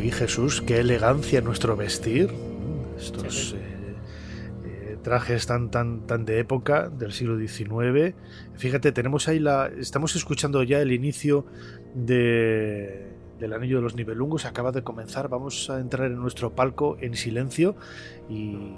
Uy, Jesús, qué elegancia en nuestro vestir. Estos Sí. trajes tan de época del siglo XIX. Fíjate, tenemos ahí estamos escuchando ya el inicio del Anillo de los Nibelungos. Acaba de comenzar. Vamos a entrar en nuestro palco en silencio y